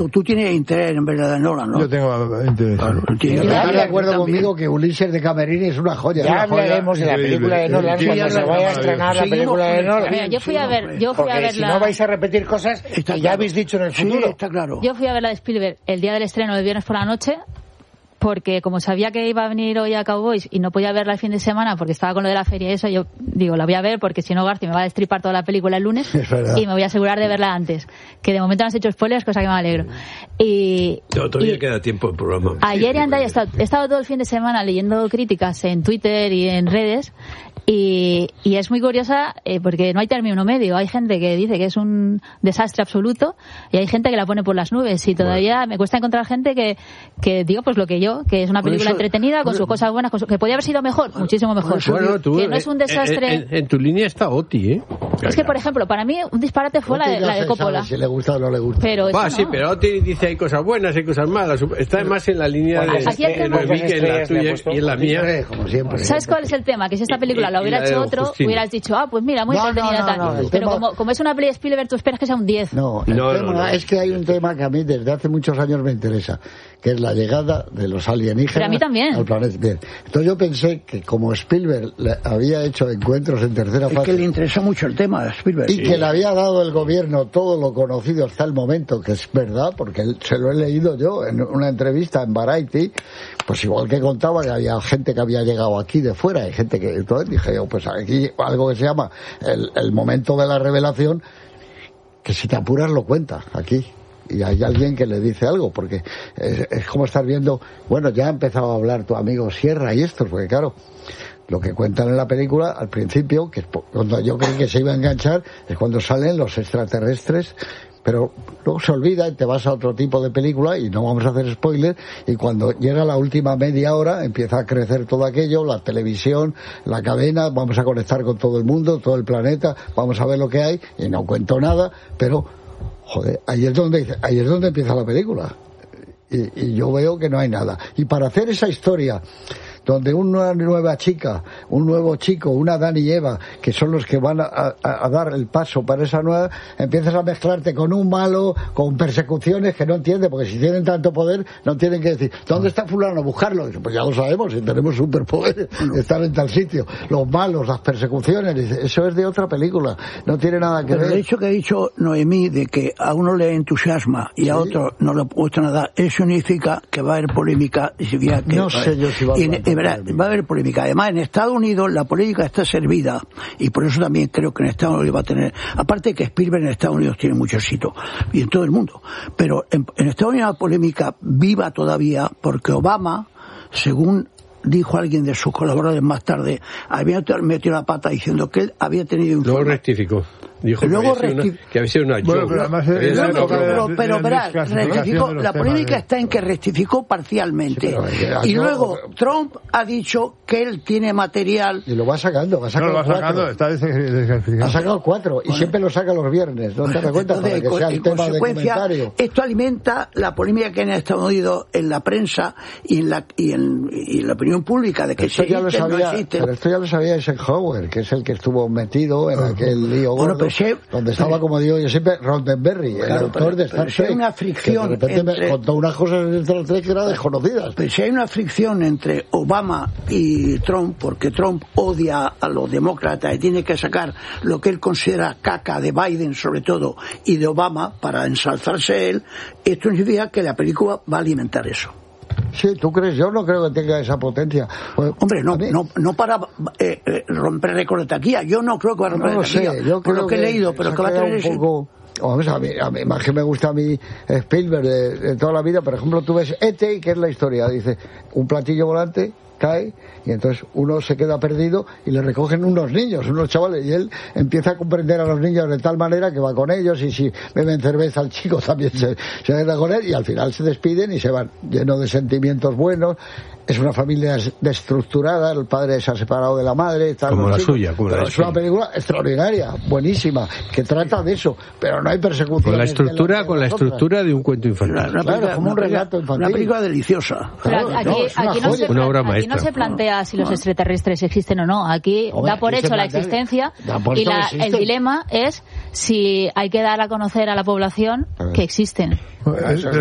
Tú tienes interés en ver la de Nolan, ¿no? Yo tengo interés. Claro, ¿Estás de acuerdo conmigo que Ulises de Camerini es una joya? Ya hablaremos de la película de Nolan cuando se vaya a estrenar la película de Nolan. Mira, yo fui a ver si no vais a repetir cosas que ya habéis dicho en el futuro. Sí, está claro. Yo fui a ver la de Spielberg el día del estreno, el viernes por la noche, porque como sabía que iba a venir hoy a Cowboys y no podía verla el fin de semana porque estaba con lo de la feria y eso, yo digo, la voy a ver porque si no García me va a destripar toda la película el lunes y me voy a asegurar de verla antes. Que de momento no has hecho spoilers, cosa que me alegro. Todavía queda tiempo el programa. Ayer y he estado todo el fin de semana leyendo críticas en Twitter y en redes y es muy curiosa porque no hay término medio. Hay gente que dice que es un desastre absoluto y hay gente que la pone por las nubes y todavía me cuesta encontrar gente que digo pues lo que yo, que es una película entretenida con sus cosas buenas, que podía haber sido mejor, muchísimo mejor. Bueno, tú, que no es un desastre. En tu línea está Oti, ¿eh? Es que, por ejemplo, para mí un disparate fue la de Coppola. Si le gusta o no le gusta. Pero sí, pero Oti dice hay cosas buenas, hay cosas malas. Está más en la línea de Noemí que en la tuya y en la mía. Como siempre. ¿Sabes cuál es el tema? Que si esta película la hubiera hecho otro, hubieras dicho, pues mira, muy entretenida tal. Pero como es una peli de Spielberg, tú esperas que sea un 10. No, es que hay un tema que a mí desde hace muchos años me interesa, que es la llegada de los alienígenas. Pero a mí también. Al planeta. Bien. Entonces yo pensé que como Spielberg había hecho encuentros en tercera fase... Es que le interesó mucho el tema de Spielberg. Y que le había dado el gobierno todo lo conocido hasta el momento, que es verdad, porque se lo he leído yo en una entrevista en Variety, pues igual que contaba que había gente que había llegado aquí de fuera, hay gente que... Entonces dije yo, pues aquí algo que se llama el momento de la revelación, que si te apuras lo cuenta aquí. Y hay alguien que le dice algo, porque es como estar viendo, bueno, ya ha empezado a hablar tu amigo Sierra y esto, porque claro, lo que cuentan en la película al principio, que es cuando yo creí que se iba a enganchar, es cuando salen los extraterrestres, pero luego se olvida y te vas a otro tipo de película y no vamos a hacer spoilers, y cuando llega la última media hora empieza a crecer todo aquello, la televisión, la cadena, vamos a conectar con todo el mundo, todo el planeta, vamos a ver lo que hay, y no cuento nada, pero joder, ahí es donde empieza la película. Y yo veo que no hay nada. Y para hacer esa historia donde una nueva chica, un nuevo chico, una Adán y Eva, que son los que van a dar el paso para esa nueva, empiezas a mezclarte con un malo, con persecuciones que no entiende, porque si tienen tanto poder, no tienen que decir, ¿dónde está fulano? Buscarlo. Dice, pues ya lo sabemos, si tenemos superpoderes, están en tal sitio. Los malos, las persecuciones, dice, eso es de otra película, no tiene nada que ver. Pero el hecho que ha dicho Noemí de que a uno le entusiasma y a otro no le gusta nada, eso significa que va a haber polémica. No sé yo si va a haber. Va a haber polémica. Además, en Estados Unidos la polémica está servida, y por eso también creo que en Estados Unidos va a tener, aparte que Spielberg en Estados Unidos tiene mucho éxito, y en todo el mundo, pero en Estados Unidos la polémica viva todavía, porque Obama, según dijo alguien de sus colaboradores más tarde, había metido la pata diciendo que él había tenido un... Luego rectificó. Dijo que había sido una pero verás, rectificó, la polémica está en que rectificó parcialmente. Sí, y luego Trump ha dicho que él tiene material. Y lo va sacando, ha sacado 4 y siempre lo saca los viernes, ¿no te das cuenta? Para que sea el tema de comentario. Esto alimenta la polémica que en Estados Unidos en la prensa y en la opinión pública de que esto ya lo sabía, pero esto ya lo sabía Eisenhower, que es el que estuvo metido en aquel lío gordo. Donde estaba, como digo yo siempre, Roddenberry, el autor de Star Trek. Hay una fricción que de repente me contó unas cosas de Star Trek que eran desconocidas. Pero si hay una fricción entre Obama y Trump, porque Trump odia a los demócratas y tiene que sacar lo que él considera caca de Biden, sobre todo, y de Obama, para ensalzarse él, esto significa que la película va a alimentar eso. Sí, ¿tú crees? Yo no creo que tenga esa potencia. Pues, hombre, no para romper récord de taquilla. Yo no creo que va a romper taquilla. Yo por lo que he leído, pero que va a tener un poco... Vamos, a mí más que me gusta a mí Spielberg de toda la vida. Por ejemplo, tú ves E.T., que es la historia. Dice, un platillo volante cae y entonces uno se queda perdido y le recogen unos niños, unos chavales, y él empieza a comprender a los niños de tal manera que va con ellos, y si beben cerveza el chico también se queda con él, y al final se despiden y se van lleno de sentimientos buenos. Es una familia desestructurada, el padre se ha separado de la madre, como la suya, pero es una película extraordinaria, buenísima, que trata de eso, pero no hay persecución. Con la estructura de un cuento infantil. Claro, como un relato infantil. Una película deliciosa. Una obra maestra. no se plantea si los extraterrestres existen o no. Aquí da por hecho la existencia y el dilema es si hay que dar a conocer a la población que existen.